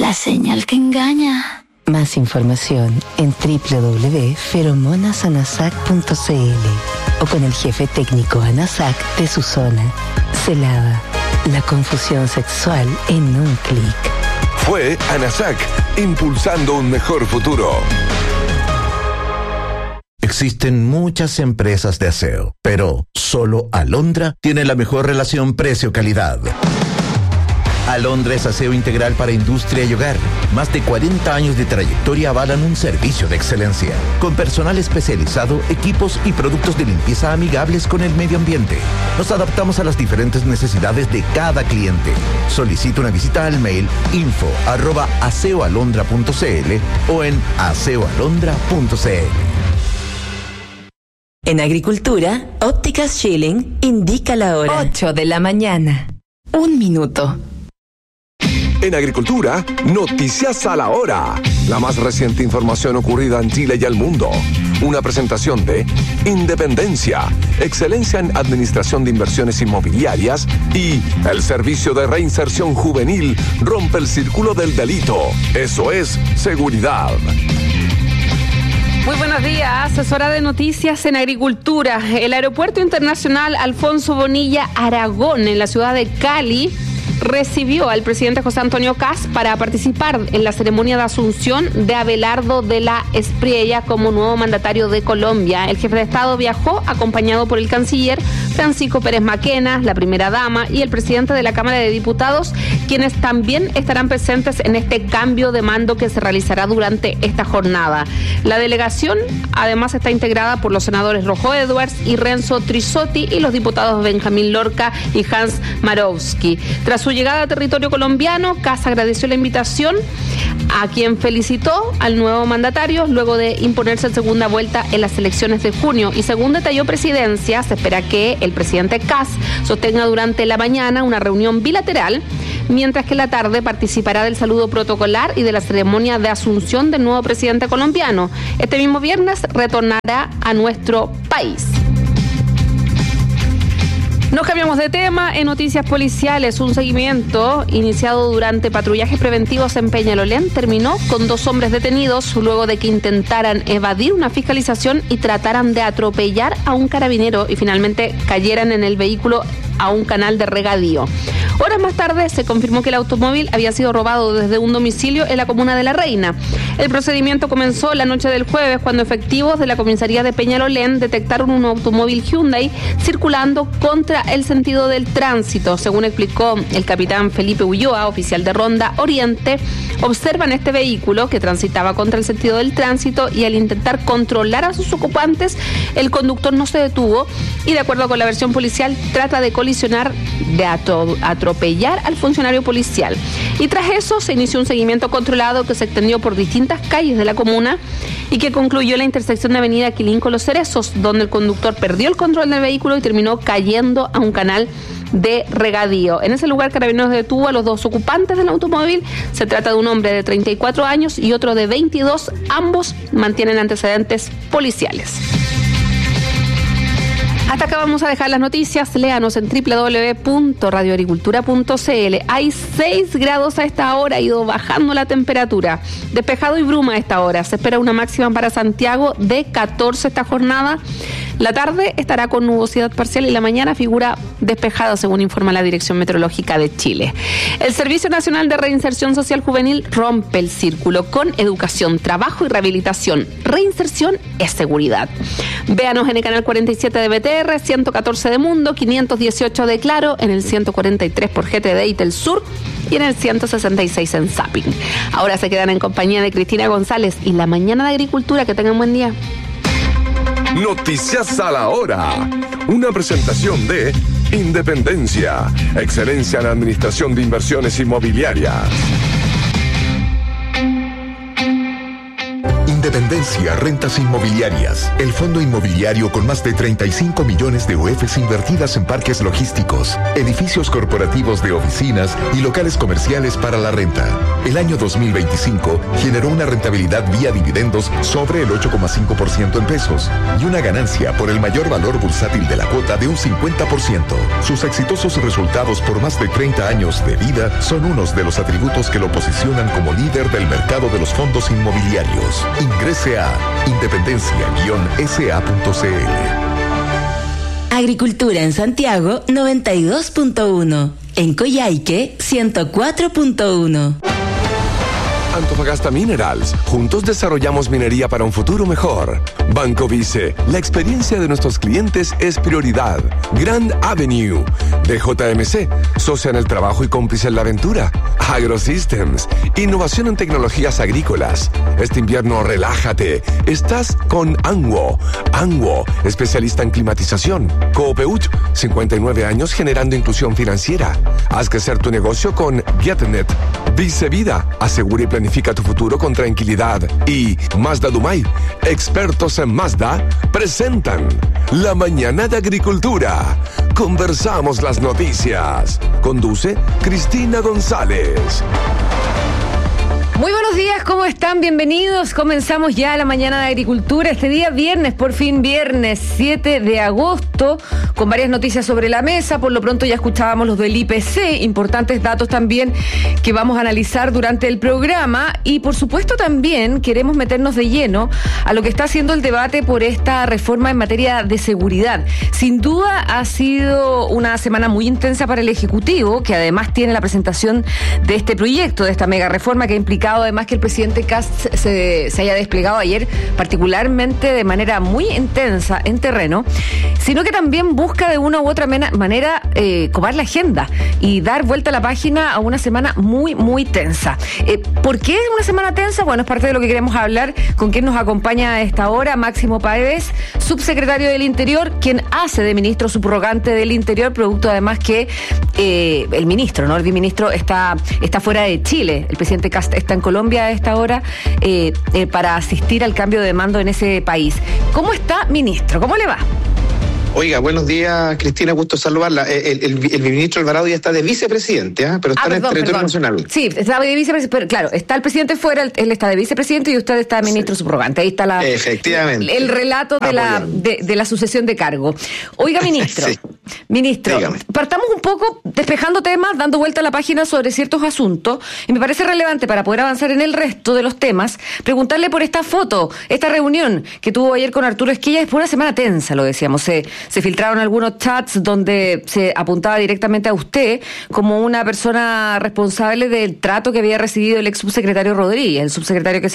la señal que engaña. Más información en www.feromonasanasac.cl o con el jefe técnico ANASAC de su zona. Celada, la confusión sexual en un clic. Fue ANASAC, impulsando un mejor futuro. Existen muchas empresas de aseo, pero solo Alondra tiene la mejor relación precio-calidad. Alondra es aseo integral para industria y hogar. Más de 40 años de trayectoria avalan un servicio de excelencia, con personal especializado, equipos y productos de limpieza amigables con el medio ambiente. Nos adaptamos a las diferentes necesidades de cada cliente. Solicita una visita al mail info@aseoalondra.cl o en aseoalondra.cl. En agricultura, Ópticas Schilling indica la hora. 8 de la mañana. 1 minuto. En agricultura, noticias a la hora. La más reciente información ocurrida en Chile y el mundo. Una presentación de Independencia, excelencia en administración de inversiones inmobiliarias y el servicio de reinserción juvenil rompe el círculo del delito. Eso es seguridad. Muy buenos días, es hora de noticias en agricultura. El Aeropuerto Internacional Alfonso Bonilla Aragón en la ciudad de Cali recibió al presidente José Antonio Kast para participar en la ceremonia de asunción de Abelardo de la Espriella como nuevo mandatario de Colombia. El jefe de Estado viajó acompañado por el canciller Francisco Pérez Maquena, la primera dama y el presidente de la Cámara de Diputados, quienes también estarán presentes en este cambio de mando que se realizará durante esta jornada. La delegación además está integrada por los senadores Rojo Edwards y Renzo Trisotti y los diputados Benjamín Lorca y Hans Marowski. Tras su llegada a territorio colombiano, Kast agradeció la invitación, a quien felicitó al nuevo mandatario luego de imponerse en segunda vuelta en las elecciones de junio. Y según detalló Presidencia, se espera que el presidente Kast sostenga durante la mañana una reunión bilateral, mientras que en la tarde participará del saludo protocolar y de la ceremonia de asunción del nuevo presidente colombiano. Este mismo viernes retornará a nuestro país. Nos cambiamos de tema. En noticias policiales, un seguimiento iniciado durante patrullajes preventivos en Peñalolén terminó con 2 hombres detenidos luego de que intentaran evadir una fiscalización y trataran de atropellar a un carabinero y finalmente cayeran en el vehículo a un canal de regadío. Horas más tarde se confirmó que el automóvil había sido robado desde un domicilio en la comuna de La Reina. El procedimiento comenzó la noche del jueves cuando efectivos de la comisaría de Peñalolén detectaron un automóvil Hyundai circulando contra el sentido del tránsito. Según explicó el capitán Felipe Ulloa, oficial de Ronda Oriente, observan este vehículo que transitaba contra el sentido del tránsito y al intentar controlar a sus ocupantes, el conductor no se detuvo y, de acuerdo con la versión policial, trata de colisionar, de atropellar al funcionario policial. Y tras eso se inició un seguimiento controlado que se extendió por distintas calles de la comuna y que concluyó en la intersección de Avenida Quilín con Los Cerezos, donde el conductor perdió el control del vehículo y terminó cayendo a un canal de regadío. En ese lugar, Carabineros detuvo a los 2 ocupantes del automóvil. Se trata de un hombre de 34 años y otro de 22. Ambos mantienen antecedentes policiales. Hasta acá vamos a dejar las noticias. Léanos en www.radioagricultura.cl. Hay 6 grados a esta hora, ha ido bajando la temperatura. Despejado y bruma a esta hora. Se espera una máxima para Santiago de 14 esta jornada. La tarde estará con nubosidad parcial y la mañana figura despejada, según informa la Dirección Meteorológica de Chile. El Servicio Nacional de Reinserción Social Juvenil rompe el círculo con educación, trabajo y rehabilitación. Reinserción es seguridad. Véanos en el canal 47 de BTR, 114 de Mundo, 518 de Claro, en el 143 por GTD y Telsur y en el 166 en Zapping. Ahora se quedan en compañía de Cristina González y la mañana de agricultura. Que tengan buen día. Noticias a la hora. Una presentación de Independencia, excelencia en administración de inversiones inmobiliarias. Independencia Rentas Inmobiliarias, el fondo inmobiliario con más de 35 millones de UFs invertidas en parques logísticos, edificios corporativos de oficinas y locales comerciales para la renta. El año 2025 generó una rentabilidad vía dividendos sobre el 8,5% en pesos y una ganancia por el mayor valor bursátil de la cuota de un 50%. Sus exitosos resultados por más de 30 años de vida son unos de los atributos que lo posicionan como líder del mercado de los fondos inmobiliarios. Ingrese a independencia-sa.cl. Agricultura en Santiago 92.1. En Coyhaique 104.1. Antofagasta Minerals. Juntos desarrollamos minería para un futuro mejor. Banco Vice. La experiencia de nuestros clientes es prioridad. Grand Avenue. DJMC. Socia en el trabajo y cómplice en la aventura. AgroSystems. Innovación en tecnologías agrícolas. Este invierno relájate. Estás con Anwo. Anwo. Especialista en climatización. Coopeuch. 59 años generando inclusión financiera. Haz crecer tu negocio con GetNet. Vice Vida. Asegura y planifica tu futuro con tranquilidad. Y Mazda Dumay, expertos en Mazda, presentan La Mañana de Agricultura. Conversamos las noticias. Conduce Cristina González. Muy buenos días, ¿cómo están? Bienvenidos. Comenzamos ya la mañana de agricultura. Este día viernes, por fin viernes 7 de agosto, con varias noticias sobre la mesa. Por lo pronto ya escuchábamos los del IPC, importantes datos también que vamos a analizar durante el programa. Y por supuesto también queremos meternos de lleno a lo que está haciendo el debate por esta reforma en materia de seguridad. Sin duda ha sido una semana muy intensa para el Ejecutivo, que además tiene la presentación de este proyecto, de esta mega reforma que ha implicado además que el presidente Kast se haya desplegado ayer particularmente de manera muy intensa en terreno, sino que también busca de una u otra manera cobar la agenda y dar vuelta a la página a una semana muy, muy tensa. ¿Por qué es una semana tensa? Bueno, es parte de lo que queremos hablar con quien nos acompaña a esta hora, Máximo Páez, subsecretario del Interior, quien hace de ministro subrogante del Interior, producto además que el ministro, ¿no? El viceministro está fuera de Chile. El presidente Kast está en Colombia a esta hora para asistir al cambio de mando en ese país. ¿Cómo está, ministro? ¿Cómo le va? Oiga, buenos días, Cristina, gusto saludarla. El ministro Alvarado ya está de vicepresidente, pero está en el territorio nacional. Sí, está de vicepresidente, pero claro, está el presidente fuera, él está de vicepresidente y usted está de ministro subrogante. Ahí está efectivamente, el relato de la sucesión de cargo. Oiga, ministro, sí. Ministro, dígame. Partamos un poco despejando temas, dando vuelta a la página sobre ciertos asuntos, y me parece relevante para poder avanzar en el resto de los temas, preguntarle por esta foto, esta reunión que tuvo ayer con Arturo Esquella. Es por una semana tensa, lo decíamos. Se filtraron algunos chats donde se apuntaba directamente a usted como una persona responsable del trato que había recibido el ex subsecretario Rodríguez, el subsecretario que